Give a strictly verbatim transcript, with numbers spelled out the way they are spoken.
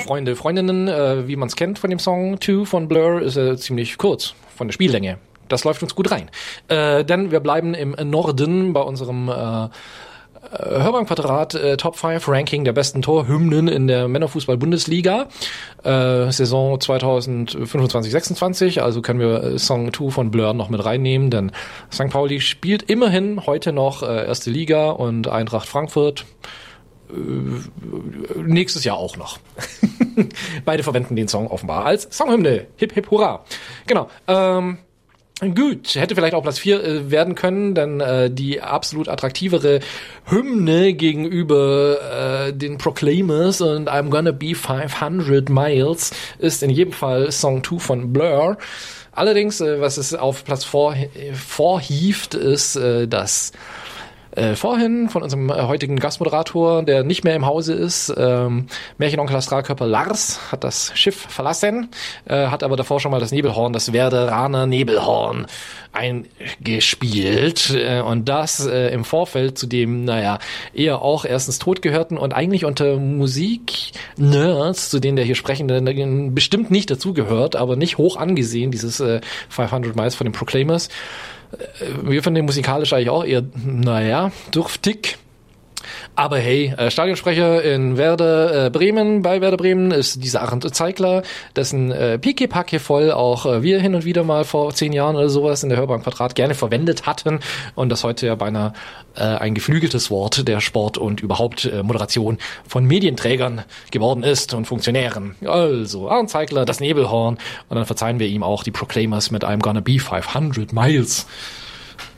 Freunde, Freundinnen, äh, wie man es kennt von dem Song Two von Blur, ist er äh, ziemlich kurz von der Spiellänge. Das läuft uns gut rein. Äh, denn wir bleiben im Norden bei unserem äh, Hörbankquadrat äh, Top fünf Ranking der besten Torhymnen in der Männerfußball-Bundesliga. Äh, Saison zwanzig fünfundzwanzig sechsundzwanzig, also können wir Song zwei von Blur noch mit reinnehmen, denn Sankt Pauli spielt immerhin heute noch äh, erste Liga und Eintracht Frankfurt äh, nächstes Jahr auch noch. Beide verwenden den Song offenbar als Songhymne. Hip, hip, hurra. Genau. Ähm, Gut, hätte vielleicht auch Platz vier äh, werden können, denn äh, die absolut attraktivere Hymne gegenüber äh, den Proclaimers und I'm Gonna Be five hundred Miles ist in jedem Fall Song zwei von Blur. Allerdings, äh, was es auf Platz vor, äh, vorhieft, ist, äh, dass Äh, vorhin von unserem äh, heutigen Gastmoderator, der nicht mehr im Hause ist, ähm, Märchenonkel Astralkörper Lars hat das Schiff verlassen, äh, hat aber davor schon mal das Nebelhorn, das Werderaner Nebelhorn eingespielt äh, und das äh, im Vorfeld zu dem, naja, eher auch erstens tot gehörten und eigentlich unter Musik-Nerds, zu denen der hier Sprechende bestimmt nicht dazugehört, aber nicht hoch angesehen, dieses äh, five hundred Miles von den Proclaimers. Wir finden den musikalisch eigentlich auch eher, naja, dürftig. Aber hey, äh, Stadionsprecher in Werder äh, Bremen, bei Werder Bremen ist dieser Arndt Zeigler, dessen äh, Pickepacke voll auch äh, wir hin und wieder mal vor zehn Jahren oder sowas in der Hörbank Quadrat gerne verwendet hatten und das heute ja beinahe äh, ein geflügeltes Wort der Sport und überhaupt äh, Moderation von Medienträgern geworden ist und Funktionären. Also, Arndt Zeigler, das Nebelhorn und dann verzeihen wir ihm auch die Proclaimers mit I'm Gonna Be five hundred Miles.